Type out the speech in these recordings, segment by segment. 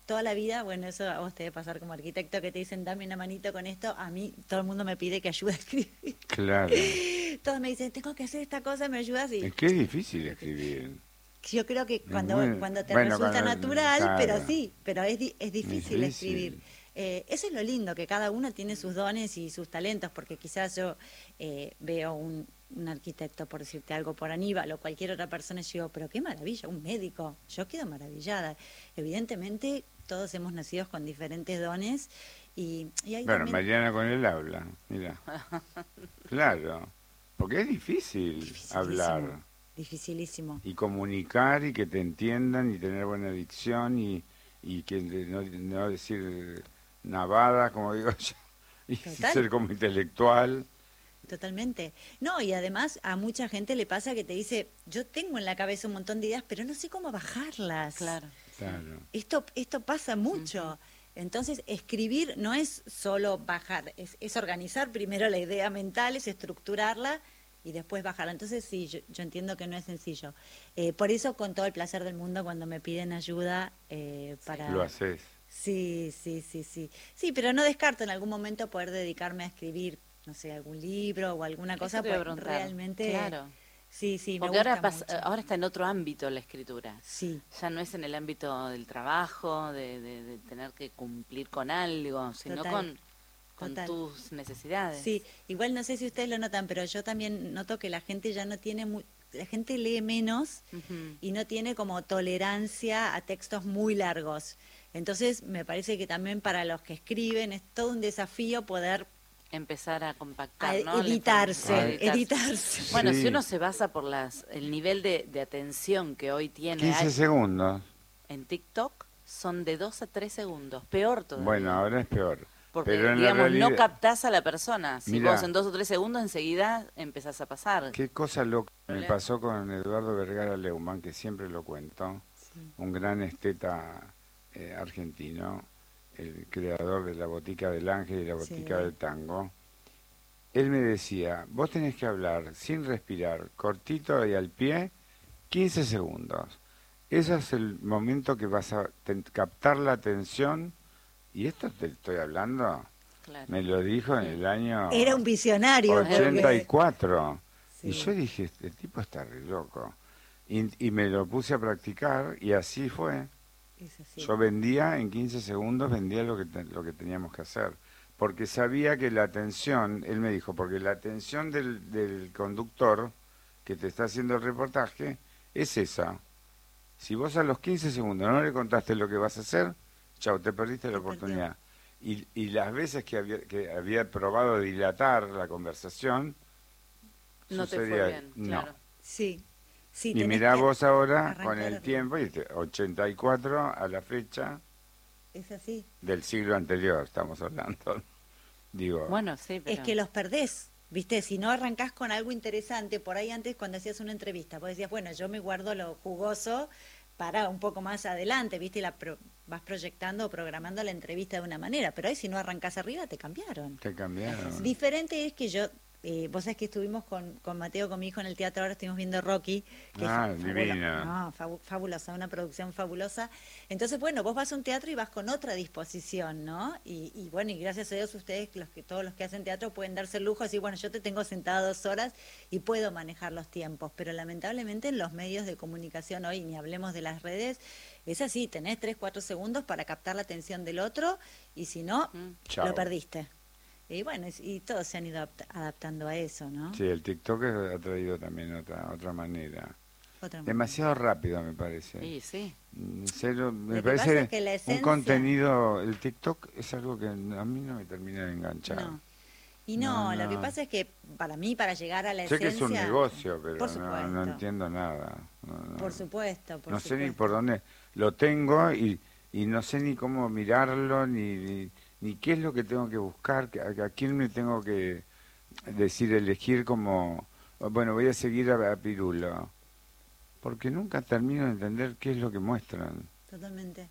toda la vida, bueno, eso a vos te debe pasar como arquitecto, que te dicen, dame una manito con esto, a mí todo el mundo me pide que ayude a escribir. Claro. Todos me dicen, tengo que hacer esta cosa, ¿me ayudas? Y Es que es difícil escribir. yo creo que Es muy... cuando te Bueno, resulta cuando... natural, pero Claro. sí, pero es Es difícil escribir. difícil. Eso es lo lindo, que cada uno tiene sus dones y sus talentos, porque quizás yo veo un arquitecto, por decirte algo, por Aníbal o cualquier otra persona, y yo digo, pero qué maravilla, un médico, yo quedo maravillada. Evidentemente, todos hemos nacido con diferentes dones y ahí Bueno, también, Mariana con el habla, mira. Claro, porque es difícil dificilísimo, hablar dificilísimo. y comunicar y que te entiendan y tener buena dicción y que no decir navadas, como digo yo, y Total. ser como intelectual. Totalmente. No, y además a mucha gente le pasa que te dice, yo tengo en la cabeza un montón de ideas, pero no sé cómo bajarlas. Claro, sí. Claro. Esto pasa mucho. Entonces, escribir no es solo bajar, es organizar primero la idea mental, es estructurarla y después bajarla. Entonces, sí, yo entiendo que no es sencillo. Por eso, con todo el placer del mundo, cuando me piden ayuda Lo para... haces. Sí, sí, sí, sí. Sí, pero no descarto en algún momento poder dedicarme a escribir, no sé, algún libro o alguna Eso cosa, te iba a pues preguntar. realmente, Claro. sí, sí, me Porque ahora, gusta mucho. ahora está en otro ámbito la escritura. Sí, Ya no es en el ámbito del trabajo, de tener que cumplir con algo, sino total, con total. tus necesidades. Sí, igual no sé si ustedes lo notan, pero yo también noto que la gente ya no tiene, la gente lee menos Ujú. y no tiene como tolerancia a textos muy largos. Entonces, me parece que también para los que escriben es todo un desafío poder Empezar a compactar, ¿no? editarse, Ay, editarse. Bueno, si sí, uno se basa por el nivel de atención que hoy tiene 15 segundos. en TikTok, son de 2 a 3 segundos, peor Bueno, todavía. ahora es peor. Pero Porque, en la digamos, no realidad, captás a la persona. Si vos mira, en 2 o 3 segundos enseguida empezás a pasar. qué cosa loca me Problema. pasó con Eduardo Vergara Leumann, que siempre lo cuento, Sí, un gran esteta argentino, el creador de la Botica del Ángel y la Botica sí, del Tango. Él me decía, vos tenés que hablar sin respirar, cortito y al pie, 15 segundos. Ese es el momento que vas a captar la atención. Y esto te estoy hablando, Claro. me lo dijo en el año era un visionario porque 84. Y yo sí, dije, este tipo está re loco. Y me lo puse a practicar y así fue. es así. Yo vendía en 15 segundos, vendía lo que teníamos que hacer. Porque sabía que la atención, él me dijo, porque la atención del conductor que te está haciendo el reportaje es esa. Si vos a los 15 segundos no le contaste lo que vas a hacer, chau, te perdiste la Te perdió. oportunidad. Y las veces que había probado dilatar la conversación, No te fue sucedía, bien, no. claro. Sí, sí, Y tenés mirá que vos ahora, con arrancar el arriba. tiempo, 84 a la fecha Es así. del siglo anterior, estamos hablando. Digo, Bueno, sí, Es pero... que los perdés, ¿viste? Si no arrancás con algo interesante, por ahí antes cuando hacías una entrevista, vos decías, bueno, yo me guardo lo jugoso para un poco más adelante, ¿viste? Y vas proyectando o programando la entrevista de una manera, pero ahí si no arrancás arriba te cambiaron. te Es cambiaron. así. Diferente es que yo, vos sabés que estuvimos con Mateo, con mi hijo en el teatro, ahora estuvimos viendo Rocky, que es Ah, divina. no, fabulosa, una producción fabulosa. Entonces, bueno, vos vas a un teatro y vas con otra disposición, ¿no? Y bueno, y gracias a Dios ustedes, todos los que hacen teatro pueden darse el lujo de decir, bueno, yo te tengo sentada 2 horas y puedo manejar los tiempos, pero lamentablemente en los medios de comunicación hoy, ni hablemos de las redes, es así, tenés 3, 4 segundos para captar la atención del otro y si no, Mm. lo Chao. perdiste. Y bueno, y todos se han ido adaptando a eso, ¿no? Sí, el TikTok ha traído también otra manera. Otra manera. Demasiado rápido, me parece. Sí, sí. En serio, me Lo que pasa es parece que la un esencia... contenido, el TikTok es algo que a mí no me termina de enganchar. No. Y No, no, lo que no. pasa es que para mí, para llegar a la Sé que es un esencia, negocio, por pero no supuesto, entiendo nada. por supuesto, por No sé ni supuesto. por dónde lo tengo y no sé ni cómo mirarlo, ni qué es lo que tengo que buscar, a quién me tengo que decir, elegir como, bueno, voy a seguir a Pirulo, porque nunca termino de entender qué es lo que muestran. Totalmente.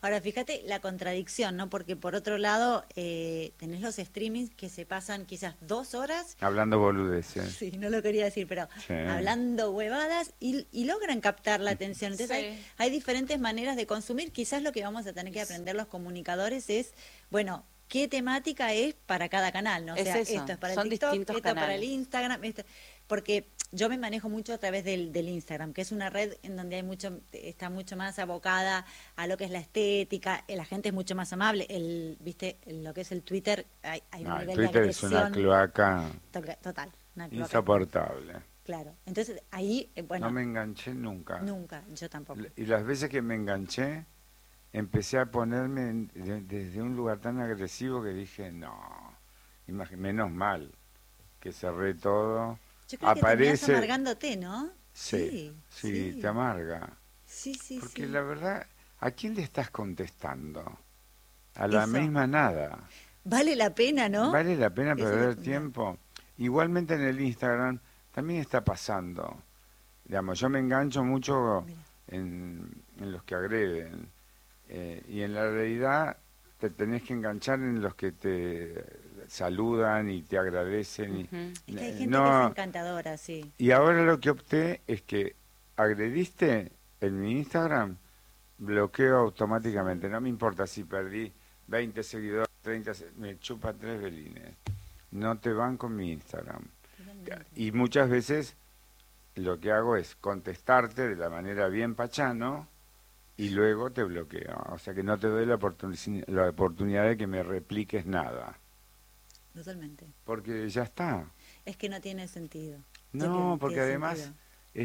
Ahora, fíjate la contradicción, ¿no? Porque por otro lado, tenés los streamings que se pasan quizás 2 horas. Hablando boludeces. Sí, no lo quería decir, pero Sí. hablando huevadas y logran captar la atención. Entonces hay diferentes maneras de consumir. Quizás lo que vamos a tener que aprender los comunicadores es, bueno, qué temática es para cada canal, ¿no? O Es sea, eso, esto es para son el TikTok, distintos esto para el canales. Instagram, porque yo me manejo mucho a través del Instagram, que es una red en donde está mucho más abocada a lo que es la estética, la gente es mucho más amable, viste, lo que es el Twitter, hay un No, el nivel Twitter de es una agresión cloaca total, una cloaca. insoportable. Claro, entonces ahí, bueno, No me enganché nunca. nunca, yo tampoco. Y las veces que me enganché, empecé a ponerme desde un lugar tan agresivo que dije, no, menos mal que cerré todo. Yo creo que terminás Aparece, amargándote, ¿no? sí, te amarga. Sí, sí, Porque sí. la verdad, ¿a quién le estás contestando? A la Eso. misma nada. Vale la pena, ¿no? ¿Vale la pena Ese es perder el punto. tiempo? Igualmente en el Instagram también está pasando. Digamos, yo me engancho mucho Mira. en los que agreden. Y en la realidad te tenés que enganchar en los que te saludan y te agradecen. Ujú. Es que hay gente que es No, encantadora, sí. y ahora lo que opté es que agrediste en mi Instagram, bloqueo automáticamente. No me importa si perdí 20 seguidores, 30, me chupa 3 velines. No te van con mi Instagram. Totalmente. Y muchas veces lo que hago es contestarte de la manera bien pachano y luego te bloqueo. O sea que no te doy la oportunidad de que me repliques nada. Totalmente. Porque ya está. Es que no tiene sentido. No, porque Tiene además sentido.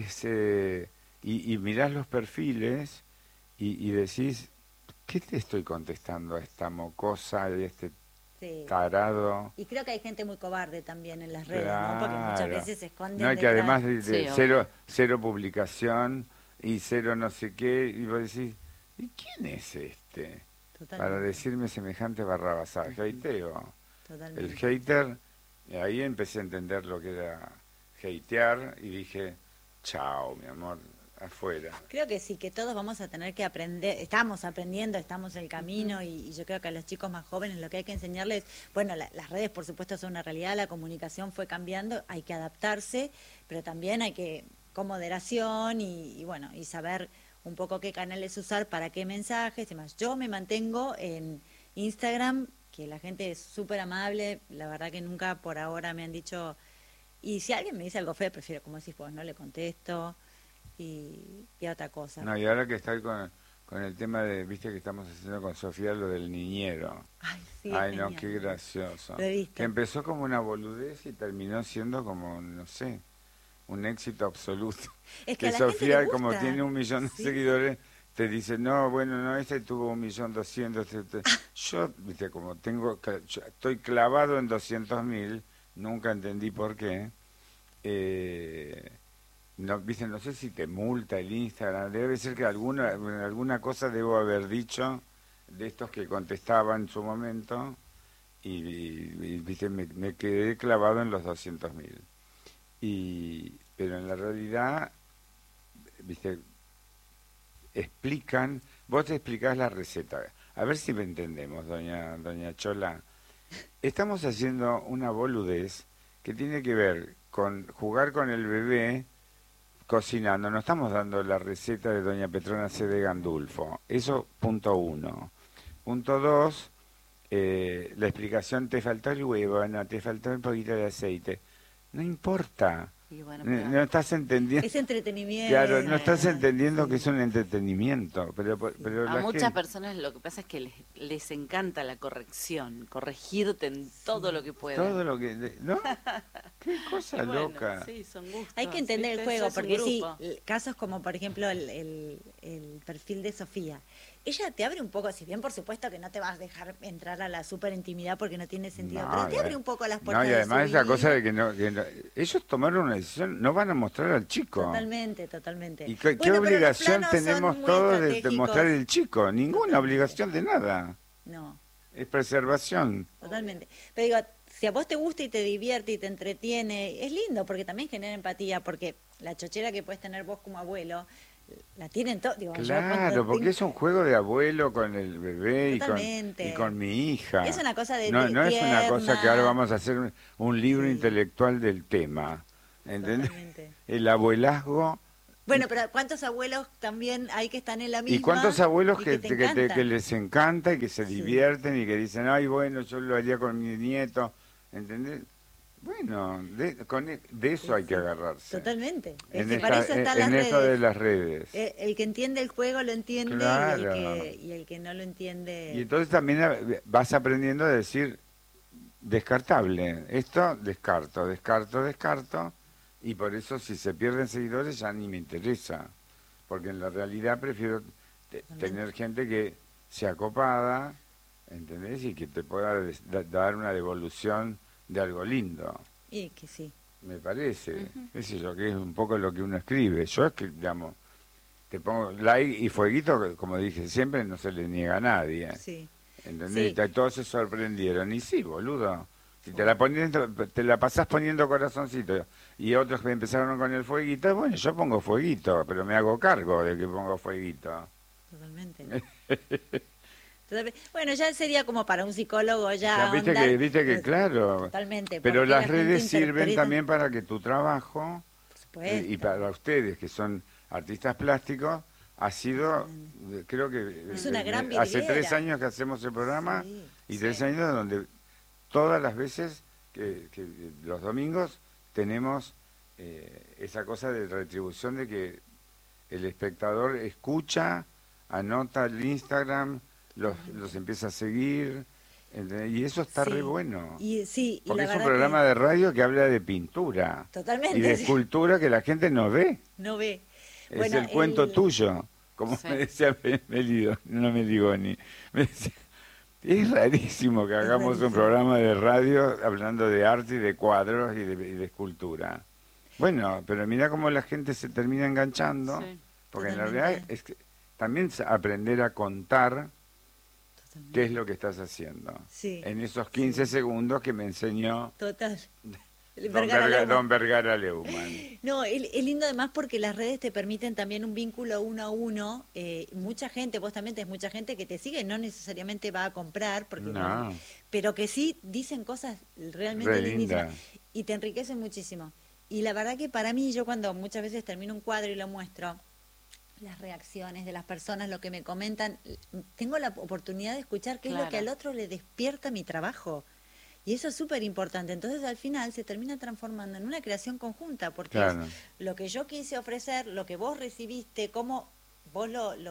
y mirás los perfiles y decís, ¿qué te estoy contestando a esta mocosa y este Sí. tarado? Y creo que hay gente muy cobarde también en las redes, ¿no? Porque muchas Claro. veces se esconden No, y que detrás. además de Sí, cero publicación y cero no sé qué, y vos decís, ¿y quién es este? Para Totalmente. decirme semejante barrabasada, hateo. Totalmente. El hater, ahí empecé a entender lo que era hatear y dije, chao, mi amor, afuera. Creo que sí, que todos vamos a tener que aprender, estamos aprendiendo, estamos en el camino y yo creo que a los chicos más jóvenes lo que hay que enseñarles, bueno, las redes por supuesto son una realidad, la comunicación fue cambiando, hay que adaptarse, pero también hay que, con moderación y bueno, y saber un poco qué canales usar, para qué mensajes y más. Yo me mantengo en Instagram, que la gente es súper amable, la verdad que nunca por ahora me han dicho, y si alguien me dice algo feo, prefiero, como decís vos, no le contesto y otra cosa. No, y ahora que estoy con el tema de, viste que estamos haciendo con Sofía lo del niñero. Ay, sí, Ay, es no, genial. qué gracioso. Lo he visto. Que empezó como una boludez y terminó siendo como, no sé, un éxito absoluto. Es que a la Sofía, gente le como gusta. tiene 1 millón de Sí. seguidores, te dice, no, bueno, no, este tuvo 1.200.000. Yo, viste, como yo estoy clavado en 200.000, nunca entendí por qué. No, viste, no sé si te multa el Instagram, debe ser que alguna cosa debo haber dicho de estos que contestaba en su momento viste, me quedé clavado en los 200.000. Pero en la realidad, viste, vos te explicás la receta. A ver si me entendemos, doña Chola. Estamos haciendo una boludez que tiene que ver con jugar con el bebé cocinando. No estamos dando la receta de doña Petrona C. de Gandulfo. Eso, punto 1. Punto 2, la explicación, te faltó el huevo, no, te faltó un poquito de aceite. No importa. Y bueno, No estás entendiendo. Es entretenimiento. Claro, no estás entendiendo sí. que es un entretenimiento. Pero a la muchas gente, personas lo que pasa es que les encanta la corrección, corregirte en todo lo que puedan. todo lo que... ¿No? Qué cosa Y bueno, loca. sí, son gustos. Hay que entender el ¿viste? juego, Eso es un porque sí, grupo. casos como por ejemplo el perfil de Sofía. Ella te abre un poco, si bien por supuesto que no te vas a dejar entrar a la super intimidad porque no tiene sentido, pero te abre un poco las puertas. No, y de además su esa cosa vida. de que no, ellos tomaron una decisión, no van a mostrar al chico. Totalmente, totalmente. ¿Y qué Bueno, pero los obligación planos son tenemos muy todos de estratégicos. mostrar el chico? Ninguna Totalmente. obligación de nada. No, Es preservación. totalmente. Pero digo, si a vos te gusta y te divierte y te entretiene, es lindo porque también genera empatía, porque la chochera que puedes tener vos como abuelo, la tienen todo. Digo, yo Claro, porque es un juego de abuelo con el bebé totalmente. y con mi hija. Es una cosa No, no es una cosa que ahora tierna. vamos a hacer un libro Sí, intelectual del tema. ¿Entendés? totalmente. El abuelazgo. Bueno, pero ¿cuántos abuelos también hay que están en la ¿Y misma cuántos abuelos y que te encanta? que les encanta y que se Sí, divierten y que dicen, ay, bueno, yo lo haría con mi nieto? ¿Entendés? Bueno, de eso hay que sí, agarrarse. totalmente. Es En que para eso están las en esto de redes. las redes. El que entiende el juego lo entiende Claro. y el que no lo Y entiende. entonces también vas aprendiendo a decir descartable. Esto descarto, descarto, descarto. Y por eso si se pierden seguidores ya ni me interesa. Porque en la realidad prefiero Totalmente. tener gente que sea copada, ¿entendés? Y que te pueda dar una devolución de algo lindo. Y que sí, Me parece. Ujú. Qué sé yo, que es un poco lo que uno escribe. Yo es que, digamos, te pongo like y fueguito, que, como dije siempre, no se le niega a nadie. sí, ¿Entendés? sí. Y todos se sorprendieron. Y sí, boludo. Si te Bueno, la te la pasás poniendo corazoncito y otros que empezaron con el fueguito, bueno, yo pongo fueguito, pero me hago cargo de que pongo fueguito. totalmente. Bueno, ya sería como para un psicólogo Ya, ya ahondar. viste que Pero claro, totalmente, pero ¿por qué las la gente redes sirven interpreta? también para que tu trabajo, Por y supuesto, para ustedes que son artistas plásticos, ha sido, totalmente. creo que Es una gran hace 3 vidriera. años que hacemos el programa Sí, y Sí. 3 años donde todas las veces que los domingos tenemos esa cosa de retribución de que el espectador escucha, anota el Instagram, los totalmente. empieza a seguir, ¿entendés? Y eso está re Sí, bueno, y sí, y porque la es un verdad que programa de radio que habla de pintura y de totalmente, sí, escultura que la gente no ve, no ve. es Bueno, el cuento tuyo, como Sí. me decía no me digo ni, me decía, es rarísimo que es hagamos un rarísimo. programa de radio hablando de arte y de cuadros y de escultura. Bueno, pero mira cómo la gente se termina enganchando, Sí. porque en realidad Totalmente, es que también aprender a contar qué es totalmente. lo que estás haciendo. Sí, En esos 15 sí, segundos que me enseñó total. Vergara Leumann. Don Vergara Leumann. No, es lindo además porque las redes te permiten también un vínculo uno a uno. Mucha gente, vos también tenés mucha gente que te sigue, no necesariamente va a comprar, porque No, pero que sí dicen cosas re realmente lindísimas linda. y te enriquecen muchísimo. Y la verdad que para mí, yo cuando muchas veces termino un cuadro y lo muestro, las reacciones de las personas, lo que me comentan, tengo la oportunidad de escuchar qué es lo que al Claro. otro le despierta mi trabajo. Y eso es súper importante. Entonces al final se termina transformando en una creación conjunta, porque es Claro, lo que yo quise ofrecer, lo que vos recibiste, cómo vos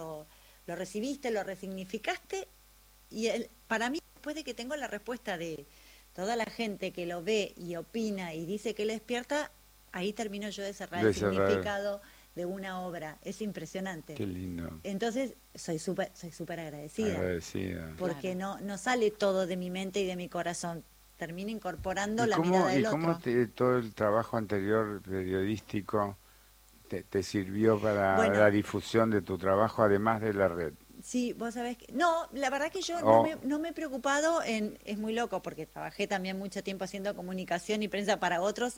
lo recibiste, lo resignificaste. Y para mí, después de que tengo la respuesta de toda la gente que lo ve y opina y dice que le despierta, ahí termino yo de cerrar el de cerrar. significado de una obra. Es impresionante. Qué lindo. Entonces soy súper agradecida, Agradecida. porque Claro. no sale todo de mi mente y de mi corazón. Termino incorporando la mirada Y del cómo otro. todo el trabajo anterior periodístico te sirvió para Bueno, la difusión de tu trabajo, además de la red? sí, vos sabés que... No, la verdad que yo O, no me he preocupado en... Es muy loco porque trabajé también mucho tiempo haciendo comunicación y prensa para otros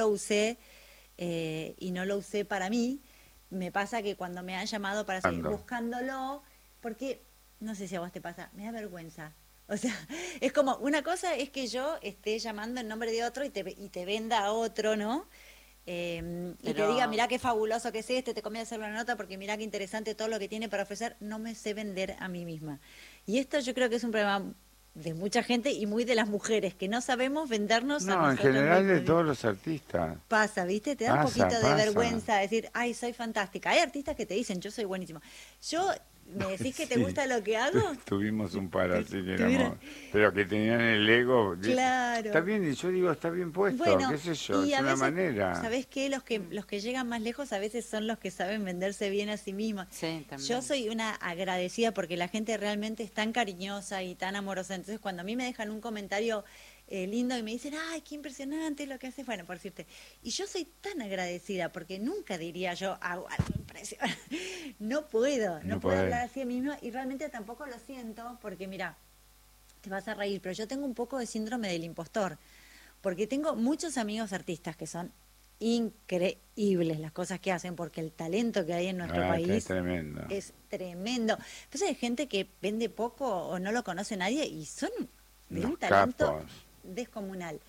y no lo usé para mí. Me pasa que cuando me han llamado para seguir ¿cuándo? buscándolo, porque no sé si a vos te pasa, me da vergüenza. O sea, es como, una cosa es que yo esté llamando en nombre de otro y te venda a otro, ¿no? Y te diga, Pero mirá qué fabuloso que es este, te conviene hacer una nota porque mirá qué interesante todo lo que tiene para ofrecer. No me sé vender a mí misma. Y esto yo creo que es un problema de mucha gente y muy de las mujeres, que no sabemos vendernos a No, en nosotros general de mismos. todos los artistas. Pasa, ¿viste? Te da un Pasa, poquito de pasa. vergüenza decir, ay, soy fantástica. Hay artistas que te dicen, yo soy buenísimo. Yo, ¿me decís que te Sí, gusta lo que hago? tuvimos un par así que Tuviera- éramos, pero que tenían el ego. Está Claro. bien, y yo digo, está bien puesto, Bueno, qué sé yo, y es a una veces, manera. ¿sabés qué? Los que llegan más lejos a veces son los que saben venderse bien a sí mismos. sí, Yo también. soy una agradecida porque la gente realmente es tan cariñosa y tan amorosa. Entonces, cuando a mí me dejan un comentario lindo y me dicen, ay, qué impresionante lo que haces, bueno, por decirte. Y yo soy tan agradecida porque nunca diría yo, hago algo impresionante. No No puedo podés. hablar así de mí misma y realmente tampoco lo siento porque, mira, te vas a reír, pero yo tengo un poco de síndrome del impostor, porque tengo muchos amigos artistas que son increíbles las cosas que hacen, porque el talento que hay en nuestro país Es tremendo. es tremendo. Entonces hay gente que vende poco o no lo conoce nadie y son de Los un talento capos. descomunal.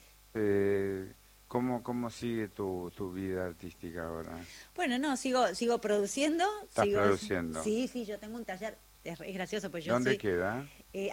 ¿Cómo sigue tu vida artística ahora? Bueno, no, sigo produciendo. ¿Estás sigo, produciendo? Sí, yo tengo un taller, es gracioso, pues yo ¿Dónde soy queda?